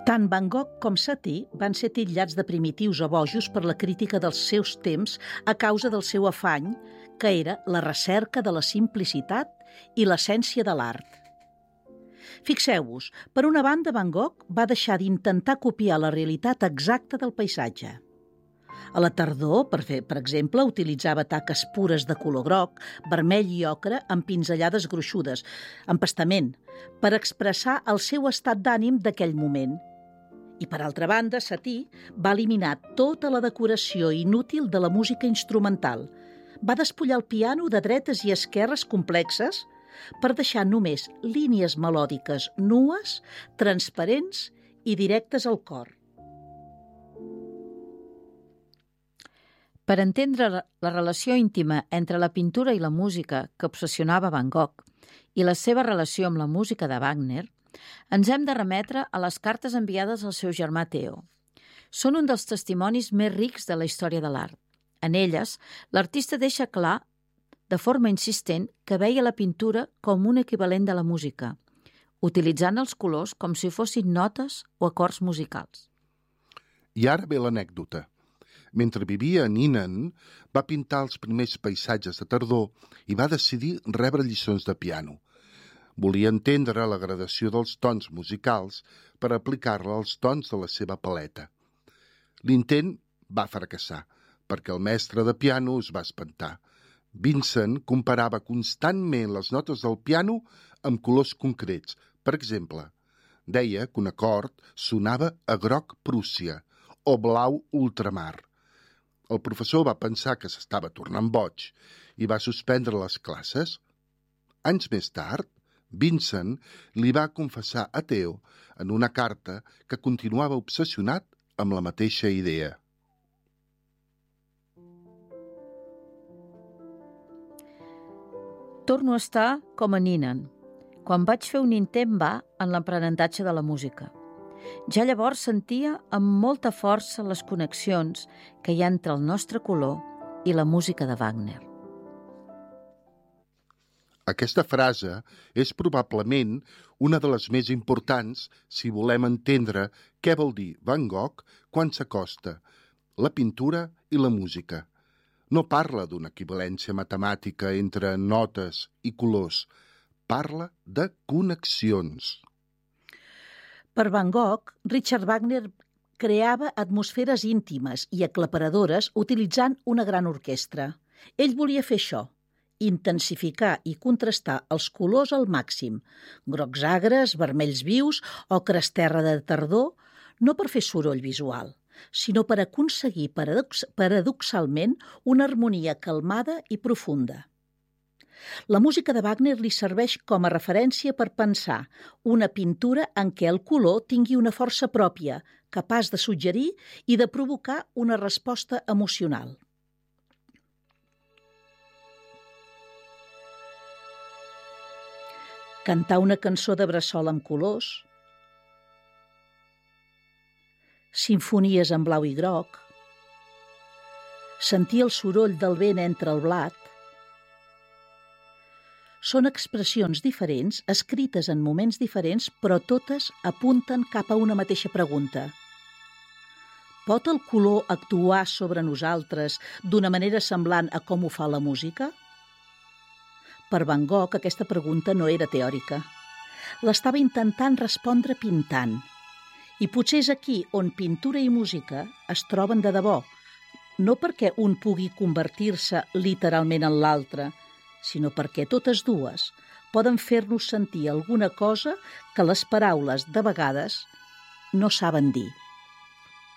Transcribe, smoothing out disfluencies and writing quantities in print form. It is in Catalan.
Tant Van Gogh com Satie van ser titllats de primitius o bojos per la crítica dels seus temps a causa del seu afany, que era la recerca de la simplicitat i l'essència de l'art. Fixeu-vos, per una banda, Van Gogh va deixar d'intentar copiar la realitat exacta del paisatge. A la tardor, per exemple, utilitzava taques pures de color groc, vermell i ocre amb pinzellades gruixudes, empastament, per expressar el seu estat d'ànim d'aquell moment. I, per altra banda, Satie va eliminar tota la decoració inútil de la música instrumental. Va despullar el piano de dretes i esquerres complexes per deixar només línies melòdiques nues, transparents i directes al cor. Per entendre la relació íntima entre la pintura i la música que obsessionava Van Gogh i la seva relació amb la música de Wagner, ens hem de remetre a les cartes enviades al seu germà Theo. Són un dels testimonis més rics de la història de l'art. En elles, l'artista deixa clar, de forma insistent, que veia la pintura com un equivalent de la música, utilitzant els colors com si fossin notes o acords musicals. I ara ve l'anècdota. Mentre vivia a Ninen, va pintar els primers paisatges de tardor i va decidir rebre lliçons de piano. Volia entendre la gradació dels tons musicals per aplicar-la als tons de la seva paleta. L'intent va fracassar, perquè el mestre de piano es va espantar. Vincent comparava constantment les notes del piano amb colors concrets. Per exemple, deia que un acord sonava a groc Prússia o blau ultramar. El professor va pensar que s'estava tornant boig i va suspendre les classes. Anys més tard, Vincent li va confessar a Theo en una carta que continuava obsessionat amb la mateixa idea. Torno a estar com a Ninen, quan vaig fer un intent va en l'aprenentatge de la música. Ja llavors sentia amb molta força les connexions que hi ha entre el nostre color i la música de Wagner. Aquesta frase és probablement una de les més importants si volem entendre què vol dir Van Gogh quan s'acosta la pintura i la música. No parla d'una equivalència matemàtica entre notes i colors, parla de connexions. Per Van Gogh, Richard Wagner creava atmosferes íntimes i aclaparadores utilitzant una gran orquestra. Ell volia fer això, intensificar i contrastar els colors al màxim, grocs agres, vermells vius, ocres terra de tardor, no per fer soroll visual, sinó per aconseguir paradoxalment una harmonia calmada i profunda. La música de Wagner li serveix com a referència per pensar una pintura en què el color tingui una força pròpia, capaç de suggerir i de provocar una resposta emocional. Cantar una cançó de bressol amb colors, simfonies en blau i groc, sentir el soroll del vent entre el blat, són expressions diferents, escrites en moments diferents, però totes apunten cap a una mateixa pregunta. Pot el color actuar sobre nosaltres d'una manera semblant a com ho fa la música? Per Van Gogh aquesta pregunta no era teòrica. L'estava intentant respondre pintant. I potser és aquí on pintura i música es troben de debò, no perquè un pugui convertir-se literalment en l'altre, sinó perquè totes dues poden fer-nos sentir alguna cosa que les paraules, de vegades, no saben dir.